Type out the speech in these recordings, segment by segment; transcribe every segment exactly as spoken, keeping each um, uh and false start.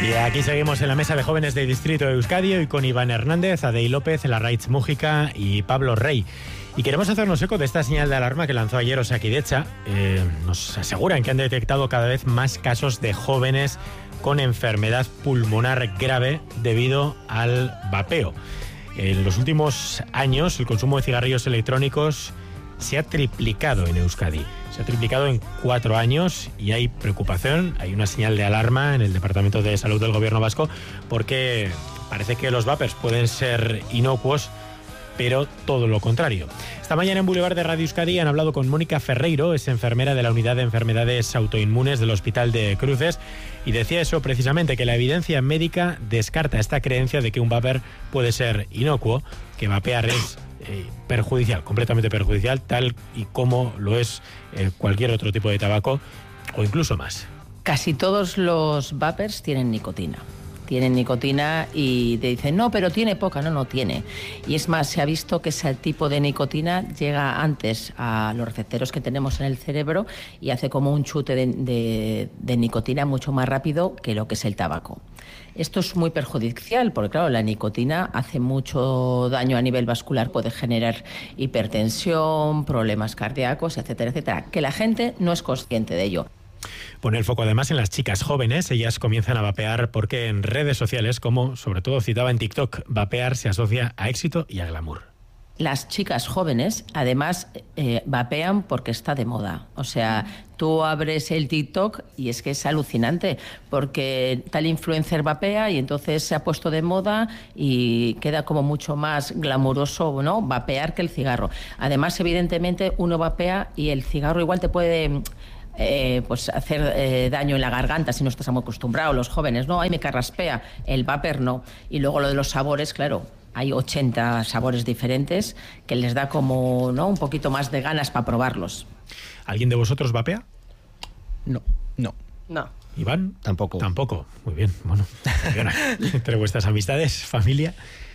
Y aquí seguimos en la mesa de jóvenes de Distrito de Euskadi, hoy con Iván Hernández, Adey López, Larraitz Mújica y Pablo Rey. Y queremos hacernos eco de esta señal de alarma que lanzó ayer Osakidetza. Eh, nos aseguran que han detectado cada vez más casos de jóvenes con enfermedad pulmonar grave debido al vapeo. En los últimos años el consumo de cigarrillos electrónicos se ha triplicado en Euskadi. Se ha triplicado en cuatro años y hay preocupación, hay una señal de alarma en el Departamento de Salud del Gobierno Vasco porque parece que los vapers pueden ser inocuos, pero todo lo contrario. Esta mañana en Boulevard de Radio Euskadi han hablado con Mónica Ferreiro, es enfermera de la Unidad de Enfermedades Autoinmunes del Hospital de Cruces, y decía eso precisamente, que la evidencia médica descarta esta creencia de que un vapor puede ser inocuo, que vapear es eh, perjudicial, completamente perjudicial, tal y como lo es eh, cualquier otro tipo de tabaco, o incluso más. Casi todos los vapers tienen nicotina. Tienen nicotina y te dicen, no, pero tiene poca. No, no tiene. Y es más, se ha visto que ese tipo de nicotina llega antes a los receptores que tenemos en el cerebro y hace como un chute de, de, de nicotina mucho más rápido que lo que es el tabaco. Esto es muy perjudicial porque, claro, la nicotina hace mucho daño a nivel vascular, puede generar hipertensión, problemas cardíacos, etcétera, etcétera, que la gente no es consciente de ello. Pone el foco además en las chicas jóvenes. Ellas comienzan a vapear porque en redes sociales, como sobre todo citaba en TikTok, vapear se asocia a éxito y a glamour. Las chicas jóvenes además eh, vapean porque está de moda. O sea, tú abres el TikTok y es que es alucinante porque tal influencer vapea y entonces se ha puesto de moda y queda como mucho más glamuroso, ¿no?, vapear que el cigarro. Además, evidentemente, uno vapea y el cigarro igual te puede... Eh, pues hacer eh, daño en la garganta si no estás muy acostumbrado. Los jóvenes, no, ahí me carraspea, el vapor no. Y luego lo de los sabores, claro, hay ochenta sabores diferentes que les da como, ¿no?, un poquito más de ganas para probarlos. ¿Alguien de vosotros vapea? No, no. No. ¿Iván? Tampoco. Tampoco. Muy bien, bueno. Entre vuestras amistades, familia.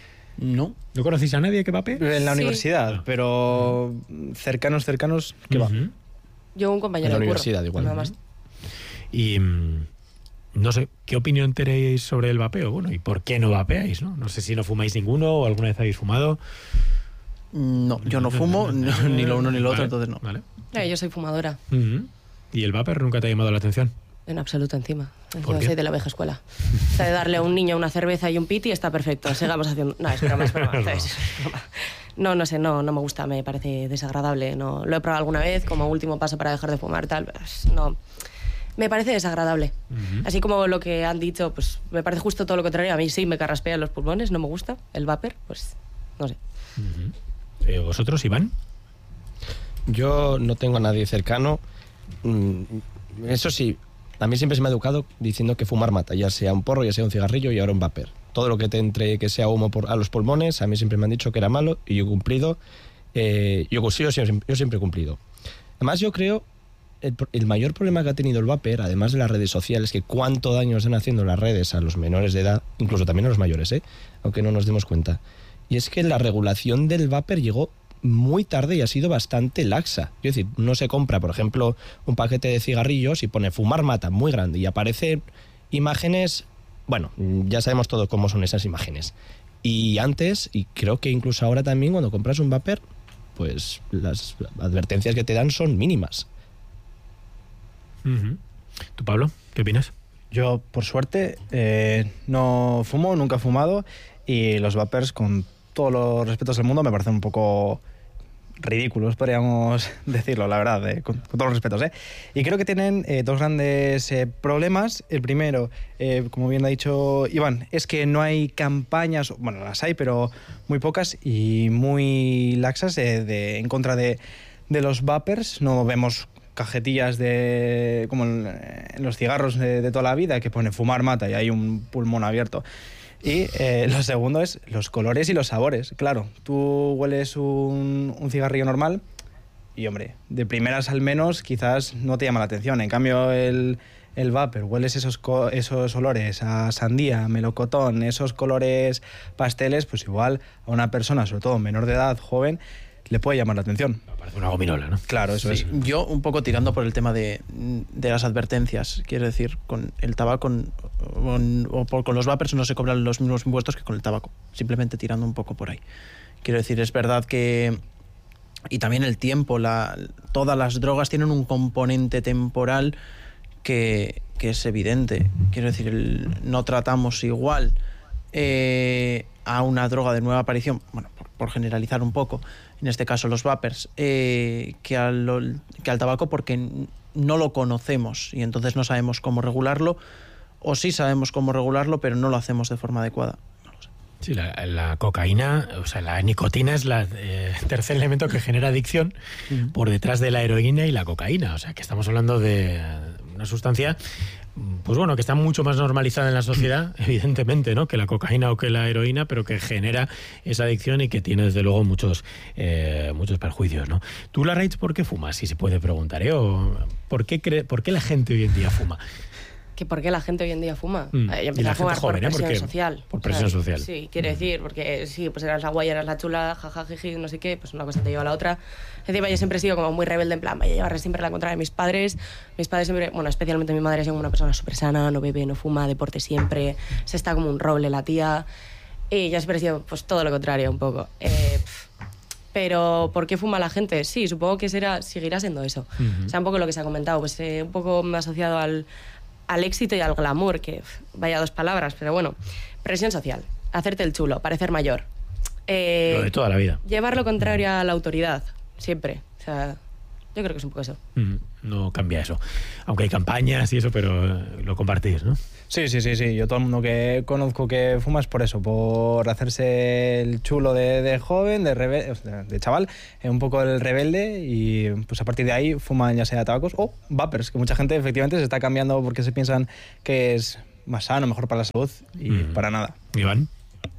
No. ¿No conocéis a nadie que vapee? En la Sí. universidad, pero cercanos, cercanos, que va. Uh-huh. Yo un compañero En la de curro, universidad igual. nada más. Y mmm, no sé, ¿qué opinión tenéis sobre el vapeo? Bueno, ¿y por qué no vapeáis, no? No sé si no fumáis ninguno o alguna vez habéis fumado. No, yo no fumo, no, ni lo uno ni lo otro, Vale, entonces no. Vale. Eh, yo soy fumadora, Uh-huh. ¿Y el vapor nunca te ha llamado la atención? en absoluto encima. ¿Por Yo qué? soy de la vieja escuela. O sea, de darle a un niño una cerveza y un piti está perfecto. Sigamos haciendo... No, es broma, es broma. No. Es broma. No, no sé, no, no me gusta, me parece desagradable. No, lo he probado alguna vez como último paso para dejar de fumar, tal. Pues, no, me parece desagradable. Uh-huh. Así como lo que han dicho, pues me parece justo todo lo contrario. A mí sí me carraspean los pulmones, no me gusta. El vapor, pues no sé. Uh-huh. Eh, ¿Vosotros, Iván? Yo no tengo a nadie cercano. Mm, Eso sí, a mí siempre se me ha educado diciendo que fumar mata, ya sea un porro, ya sea un cigarrillo y ahora un vapor. Todo lo que te entre que sea humo por, a los pulmones, a mí siempre me han dicho que era malo y yo he cumplido. Eh, yo, yo, siempre, yo siempre he cumplido. Además, yo creo el, el mayor problema que ha tenido el vapor, además de las redes sociales, que cuánto daño están haciendo las redes a los menores de edad, incluso también a los mayores, ¿eh? Aunque no nos demos cuenta. Y es que la regulación del vapor llegó muy tarde y ha sido bastante laxa. Es decir, uno se compra, por ejemplo, un paquete de cigarrillos y pone fumar mata muy grande y aparecen imágenes, bueno, ya sabemos todos cómo son esas imágenes. Y antes, y creo que incluso ahora también, cuando compras un vapor, pues las advertencias que te dan son mínimas. Uh-huh. ¿Tú, Pablo? ¿Qué opinas? Yo, por suerte, eh, no fumo, nunca he fumado, y los vapers, con todos los respetos del mundo, me parecen un poco ridículos, podríamos decirlo, la verdad, eh, con, con todos los respetos, ¿eh? Y creo que tienen eh, dos grandes eh, problemas. El primero, eh, como bien ha dicho Iván, es que no hay campañas, bueno, las hay, pero muy pocas y muy laxas eh, de, en contra de, de los vapers. No vemos cajetillas de como en, en los cigarros de, de toda la vida que pone fumar mata y hay un pulmón abierto. Y eh, lo segundo es los colores y los sabores. Claro, tú hueles un, un cigarrillo normal y, hombre, de primeras al menos quizás no te llama la atención. En cambio, el, el vapor, hueles esos, co- esos olores a sandía, melocotón, esos colores pasteles, pues igual a una persona, sobre todo menor de edad, joven, le puede llamar la atención. Parece una gominola, ¿no? Claro, eso Sí. es. Yo un poco tirando por el tema de, de las advertencias, quiero decir, con el tabaco o, o por, con los vapers no se cobran los mismos impuestos que con el tabaco, simplemente tirando un poco por ahí. Quiero decir, es verdad que... Y también el tiempo, la, todas las drogas tienen un componente temporal que, que es evidente. Quiero decir, el, no tratamos igual eh, a una droga de nueva aparición, bueno, por, por generalizar un poco, en este caso los vapers, eh, que, al, que al tabaco, porque no lo conocemos y entonces no sabemos cómo regularlo, o sí sabemos cómo regularlo, pero no lo hacemos de forma adecuada. Sí, la, la cocaína, o sea, la nicotina es el eh, tercer elemento que genera adicción uh-huh. por detrás de la heroína y la cocaína. O sea, que estamos hablando de una sustancia, pues bueno, que está mucho más normalizada en la sociedad, evidentemente, ¿no?, que la cocaína o que la heroína, pero que genera esa adicción y que tiene, desde luego, muchos eh, muchos perjuicios, ¿no? ¿Tú, Larraitz, por qué fumas? Si se puede preguntar, ¿eh? ¿O por qué cree, por qué la gente hoy en día fuma? Que por qué la gente hoy en día fuma. Mm. Yo empecé a fumar joven, por presión ¿eh? social. Por presión ¿sabes? social. Sí, quiere mm. decir, porque sí, pues eras la guay, eras la chula, jaja, jiji, no sé qué, pues una cosa te lleva a la otra. Encima yo siempre he sido como muy rebelde, en plan, vaya a llevar siempre la contra de mis padres. Mis padres siempre, bueno, especialmente mi madre, es como una persona súper sana, no bebe, no fuma, deporte siempre, se está como un roble la tía. Y yo siempre he sido pues todo lo contrario, un poco. Eh, Pero, ¿por qué fuma la gente? Sí, supongo que será, seguirá siendo eso. Uh-huh. O sea, un poco lo que se ha comentado, pues eh, un poco asociado al... al éxito y al glamour, que vaya dos palabras, pero bueno, presión social, hacerte el chulo, parecer mayor. Eh, lo de toda la vida. Llevar lo contrario a la autoridad, siempre. O sea, yo creo que es un poco eso. Mm, no cambia eso. Aunque hay campañas y eso, pero lo compartís, ¿no? Sí, sí, sí, sí. Yo todo el mundo que conozco que fuma es por eso, por hacerse el chulo de, de joven, de, rebe- de chaval, un poco el rebelde, y pues a partir de ahí fuman ya sea tabacos o vapers, que mucha gente efectivamente se está cambiando porque se piensan que es más sano, mejor para la salud, y mm. para nada. Iván.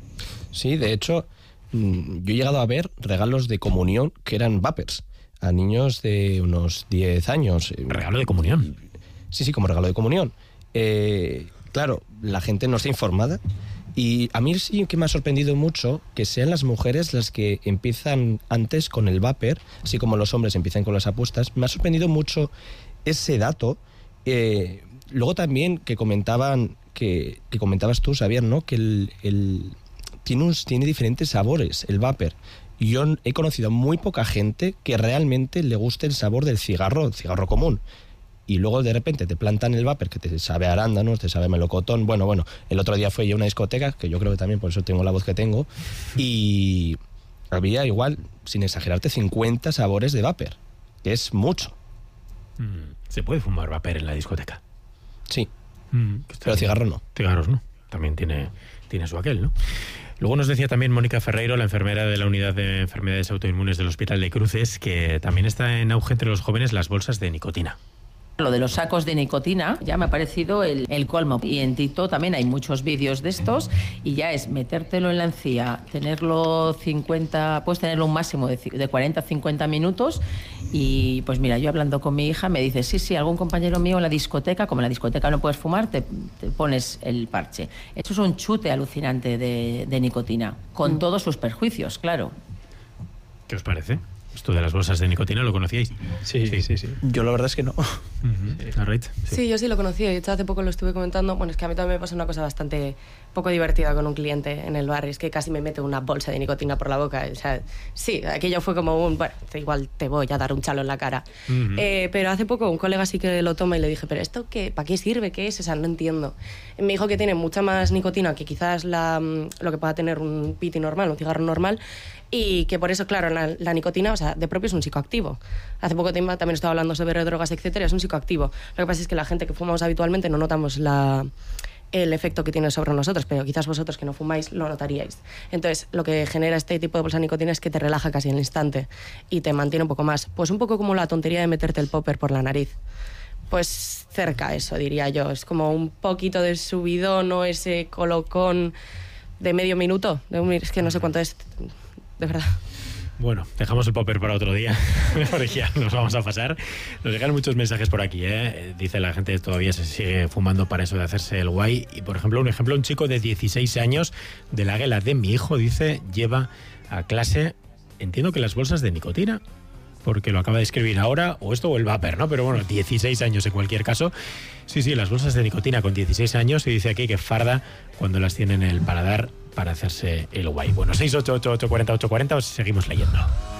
Sí, de hecho, yo he llegado a ver regalos de comunión que eran vapers a niños de unos diez años. ¿Regalo de comunión? Sí, sí, como regalo de comunión. Eh, claro, la gente no está informada, y a mí sí que me ha sorprendido mucho que sean las mujeres las que empiezan antes con el vapor, así como los hombres empiezan con las apuestas. Me ha sorprendido mucho ese dato. Eh, luego también que comentaban, que, que comentabas tú, Xavier, ¿no?, que el, el, tiene, unos, tiene diferentes sabores el vapor. Yo he conocido muy poca gente que realmente le guste el sabor del cigarro, el cigarro común. Y luego de repente te plantan el vapor que te sabe a arándanos, te sabe a melocotón. Bueno, bueno, el otro día fue yo a una discoteca, que yo creo que también por eso tengo la voz que tengo, y había igual, sin exagerarte, cincuenta sabores de vapor, que es mucho. Mm, ¿se puede fumar vapor en la discoteca? Sí, mm, pero cigarro no. Cigarros no, también tiene, tiene su aquel, ¿no? Luego nos decía también Mónica Ferreiro, la enfermera de la Unidad de Enfermedades Autoinmunes del Hospital de Cruces, que también está en auge entre los jóvenes las bolsas de nicotina. Lo de los sacos de nicotina ya me ha parecido el, el colmo. Y en TikTok también hay muchos vídeos de estos, y ya es metértelo en la encía, tenerlo cincuenta, puedes tenerlo un máximo de, de cuarenta a cincuenta minutos. Y pues mira, yo hablando con mi hija me dice, sí, sí, algún compañero mío en la discoteca, como en la discoteca no puedes fumar, te, te pones el parche. Esto es un chute alucinante de, de nicotina, con mm. todos sus perjuicios, claro. ¿Qué os parece? ¿Esto de las bolsas de nicotina lo conocíais? Sí, sí, sí. sí. Yo la verdad es que no. Uh-huh. Sí. Sí. sí, yo sí lo conocí. De hecho, hace poco lo estuve comentando. Bueno, es que a mí también me pasa una cosa bastante poco divertida con un cliente en el bar. Es que casi me mete una bolsa de nicotina por la boca. O sea, sí, aquello fue como un... Bueno, igual te voy a dar un chalo en la cara. Uh-huh. Eh, pero hace poco un colega sí que lo toma y le dije, ¿pero esto qué? ¿Para qué sirve? ¿Qué es? O sea, no entiendo. Y me dijo que tiene mucha más nicotina que quizás la, lo que pueda tener un piti normal, un cigarro normal. Y que por eso, claro, la, la nicotina, o sea, de propio es un psicoactivo. Hace poco tiempo también estaba hablando sobre drogas, etcétera, es un psicoactivo. Lo que pasa es que la gente que fumamos habitualmente no notamos la, el efecto que tiene sobre nosotros, pero quizás vosotros que no fumáis lo notaríais. Entonces, lo que genera este tipo de bolsa de nicotina es que te relaja casi al instante y te mantiene un poco más. Pues un poco como la tontería de meterte el popper por la nariz. Pues cerca eso, diría yo. Es como un poquito de subidón o ese colocón de medio minuto. De un, es que no sé cuánto es... De verdad. Bueno, dejamos el popper para otro día, porque ya nos vamos a pasar. Nos llegan muchos mensajes por aquí, ¿eh? Dice la gente que todavía se sigue fumando para eso de hacerse el guay. Y, por ejemplo, un ejemplo, un chico de dieciséis años de la Águila de mi hijo, dice, lleva a clase, entiendo que las bolsas de nicotina. porque lo acaba de escribir ahora, o esto o el vapor, ¿no? Pero bueno, dieciséis años en cualquier caso. Sí, sí, las bolsas de nicotina con dieciséis años, y dice aquí que farda cuando las tiene en el paladar para hacerse el guay. Bueno, seis ocho ocho ocho cuarenta ocho cuarenta, os seguimos leyendo.